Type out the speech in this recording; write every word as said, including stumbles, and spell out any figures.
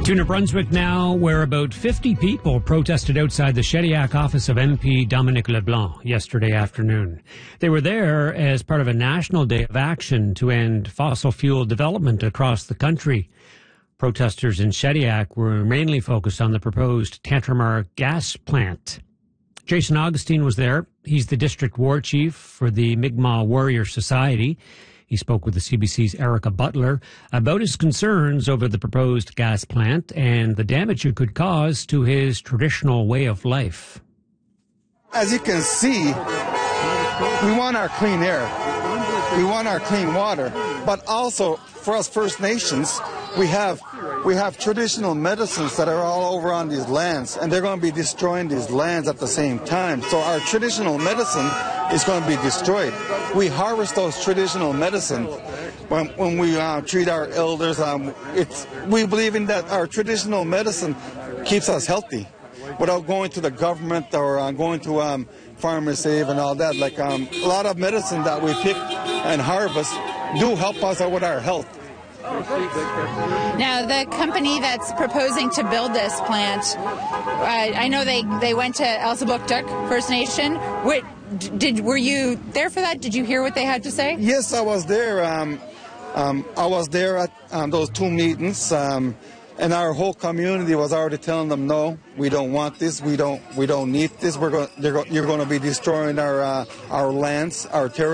To New Brunswick now, where about fifty people protested outside the Shediac office of M P Dominic LeBlanc yesterday afternoon. They were there as part of a national day of action to end fossil fuel development across the country. Protesters in Shediac were mainly focused on the proposed Tantramar gas plant. Jason Augustine was there. He's the district war chief for the Mi'kmaq Warrior Society. He spoke with the C B C's Erica Butler about his concerns over the proposed gas plant and the damage it could cause to his traditional way of life. As you can see, we want our clean air. We want our clean water. But also, for us First Nations, we have we have traditional medicines that are all over on these lands, and they're going to be destroying these lands at the same time. So our traditional medicine is going to be destroyed. We harvest those traditional medicine when, when we uh, treat our elders. Um, it's, we believe in that our traditional medicine keeps us healthy without going to the government or uh, going to um, Farmers Save and all that. Like um, a lot of medicine that we pick and harvest do help us out with our health. Now, the company that's proposing to build this plant, uh, I know they, they went to Elsipogtog First Nation. What, did were you there for that? Did you hear what they had to say? Yes, I was there. Um, um, I was there at um, those two meetings, um, and our whole community was already telling them, no, we don't want this. We don't. We don't need this. We're going. You're going to be destroying our uh, our lands, our territory.